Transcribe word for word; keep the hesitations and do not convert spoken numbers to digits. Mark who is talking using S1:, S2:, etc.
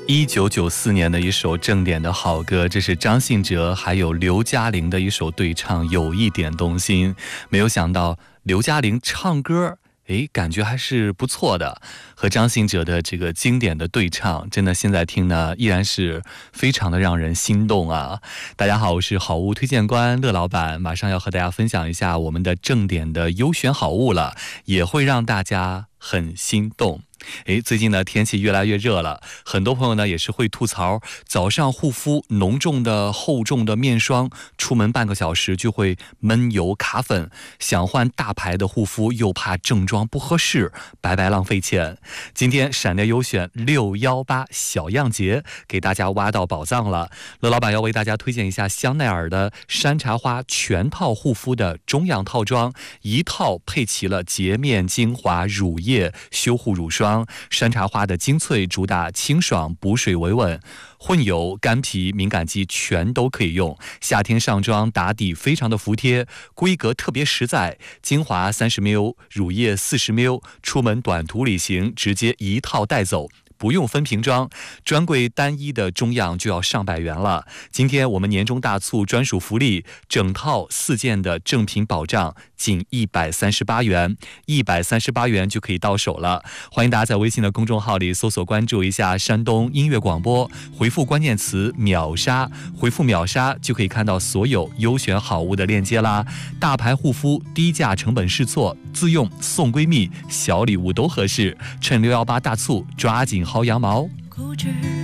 S1: 一九九四年的一首正点的好歌，这是张信哲还有刘嘉玲的一首对唱，有一点动心。没有想到刘嘉玲唱歌诶，感觉还是不错的，和张信哲的这个经典的对唱，真的现在听呢依然是非常的让人心动啊！大家好，我是好物推荐官乐老板，马上要和大家分享一下我们的正点的优选好物了，也会让大家很心动。诶，最近呢天气越来越热了，很多朋友呢也是会吐槽，早上护肤浓重的厚重的面霜，出门半个小时就会闷油卡粉，想换大牌的护肤又怕正装不合适，白白浪费钱。今天闪电优选六一八小样节给大家挖到宝藏了，乐老板要为大家推荐一下香奈儿的山茶花全套护肤的中样套装，一套配齐了洁面精华乳液修护乳霜，山茶花的精粹主打清爽补水维稳，混油干皮敏感肌全都可以用，夏天上妆打底非常的服帖，规格特别实在，精华 三十毫升， 乳液 四十毫升， 出门短途旅行直接一套带走，不用分瓶装，专柜单一的中样就要上百元了。今天我们年终大促专属福利，整套四件的正品保障仅一百三十八元，一百三十八元就可以到手了。欢迎大家在微信的公众号里搜索关注一下山东音乐广播，回复关键词秒杀，回复秒杀就可以看到所有优选好物的链接啦。大牌护肤低价成本试错，自用送闺蜜，小礼物都合适，趁六一八大促抓紧薅羊毛。